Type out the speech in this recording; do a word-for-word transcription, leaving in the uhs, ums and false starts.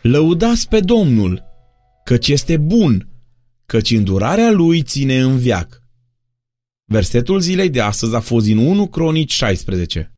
Lăudați pe Domnul, căci este bun, căci îndurarea Lui ține în veac. Versetul zilei de astăzi a fost din unu Cronici șaisprezece.